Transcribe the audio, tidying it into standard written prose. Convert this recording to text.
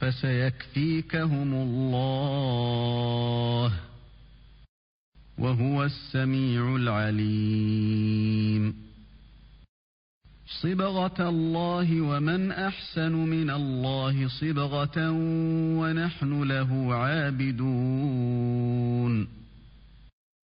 فسيكفيكهم الله وهو السميع العليم. صبغة الله ومن أحسن من الله صبغة ونحن له عابدون.